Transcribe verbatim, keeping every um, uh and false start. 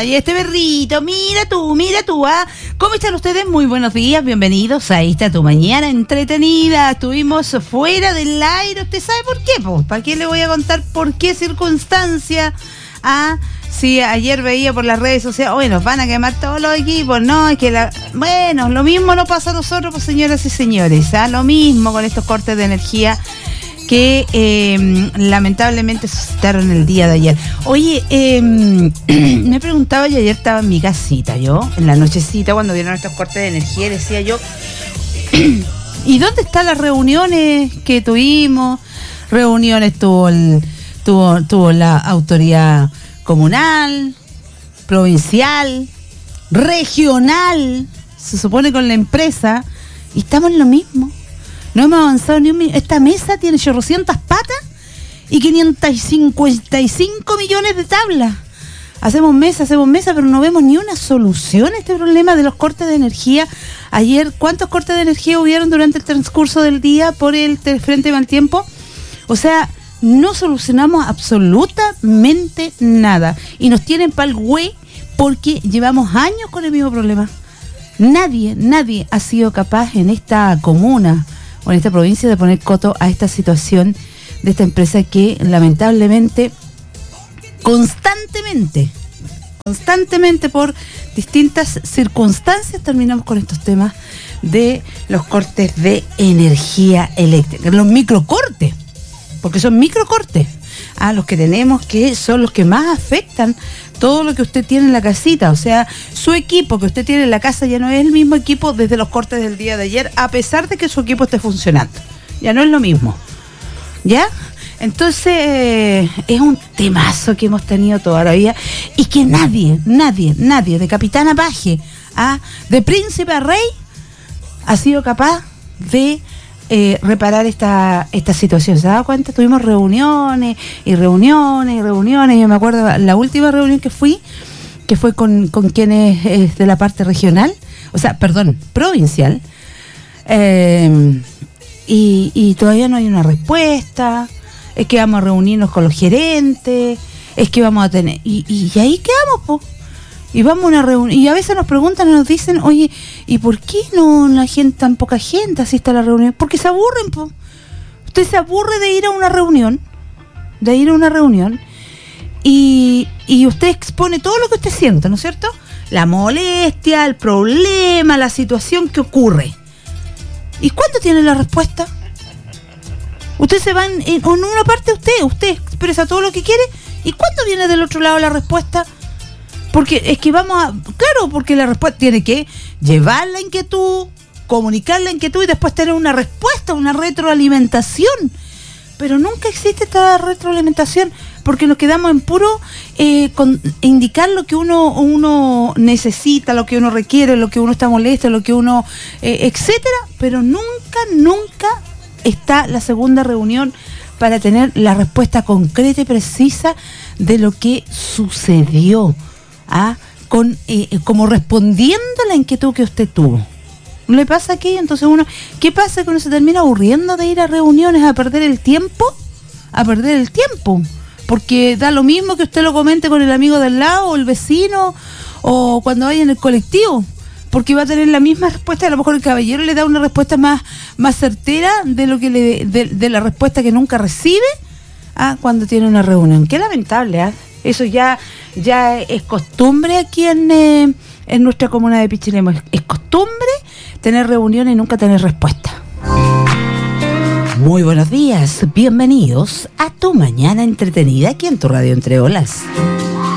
Ay, este berrito, mira tú, mira tú, ¿ah? ¿Cómo están ustedes? Muy buenos días, bienvenidos a esta tu mañana entretenida. Estuvimos fuera del aire, ¿usted sabe por qué? Pues, ¿para qué le voy a contar por qué circunstancia? Ah, sí, ayer veía por las redes sociales, oye, nos van a quemar todos los equipos, no, es que la... Bueno, lo mismo nos pasa a nosotros, pues señoras y señores, ¿ah? Lo mismo con estos cortes de energía que eh, lamentablemente suscitaron el día de ayer. Oye, eh, me preguntaba, yo ayer estaba en mi casita, yo, en la nochecita, cuando vieron estos cortes de energía, decía yo, ¿y dónde están las reuniones que tuvimos? Reuniones tuvo, el, tuvo, tuvo la autoridad comunal, provincial, regional, se supone con la empresa, y estamos en lo mismo. No hemos avanzado ni un minuto. Esta mesa tiene chorrocientas patas y quinientos cincuenta y cinco millones de tablas. Hacemos mesa, hacemos mesa, pero no vemos ni una solución a este problema de los cortes de energía. Ayer, ¿cuántos cortes de energía hubieron durante el transcurso del día por el Frente Mal Tiempo? O sea, no solucionamos absolutamente nada. Y nos tienen pa'l güey porque llevamos años con el mismo problema. Nadie, nadie ha sido capaz en esta comuna o en esta provincia de poner coto a esta situación de esta empresa que lamentablemente constantemente constantemente por distintas circunstancias terminamos con estos temas de los cortes de energía eléctrica, los microcortes, porque son microcortes, a los que tenemos, que son los que más afectan todo lo que usted tiene en la casita. O sea, su equipo que usted tiene en la casa ya no es el mismo equipo desde los cortes del día de ayer, a pesar de que su equipo esté funcionando. Ya no es lo mismo, ¿ya? Entonces, eh, es un temazo que hemos tenido todavía y que nadie, nadie, nadie, de capitán a paje, ¿ah? de príncipe a rey, ha sido capaz de Eh, reparar esta esta situación. ¿Se da cuenta? Tuvimos reuniones y reuniones y reuniones. Yo me acuerdo la última reunión que fui, que fue con, con quienes es de la parte regional, o sea, perdón, provincial, eh, y, y todavía no hay una respuesta. Es que vamos a reunirnos con los gerentes, es que vamos a tener, y, y, y ahí quedamos, po. Y vamos a una reunión, y a veces nos preguntan y nos dicen, oye, ¿y por qué no la gente, tan poca gente asiste a la reunión? Porque se aburren, po. Usted se aburre de ir a una reunión, de ir a una reunión, y, y usted expone todo lo que usted siente, ¿no es cierto? La molestia, el problema, la situación que ocurre. ¿Y cuándo tiene la respuesta? Usted se va en, en, en una parte, usted, usted expresa todo lo que quiere, ¿y cuándo viene del otro lado la respuesta? Porque es que vamos a... Claro, porque la respuesta tiene que llevar la inquietud, comunicar la inquietud y después tener una respuesta, una retroalimentación. Pero nunca existe esta retroalimentación porque nos quedamos en puro eh, con indicar lo que uno uno necesita, lo que uno requiere, lo que uno está molesto, lo que uno... Eh, etcétera. Pero nunca, nunca está la segunda reunión para tener la respuesta concreta y precisa de lo que sucedió. ¿Ah? Con, eh, como respondiendo a la inquietud que usted tuvo. ¿No le pasa aquí? Entonces uno, ¿qué pasa? Que uno se termina aburriendo de ir a reuniones a perder el tiempo, a perder el tiempo, porque da lo mismo que usted lo comente con el amigo del lado, o el vecino, o cuando vaya en el colectivo, porque va a tener la misma respuesta. A lo mejor el caballero le da una respuesta más, más certera de lo que le, de, de la respuesta que nunca recibe, ¿ah? Cuando tiene una reunión. Qué lamentable, ¿ah? ¿eh? Eso ya ya es costumbre aquí en, eh, en nuestra comuna de Pichilemu. Es, es costumbre tener reuniones y nunca tener respuesta. Muy buenos días, bienvenidos a tu mañana entretenida aquí en tu radio Entre Olas.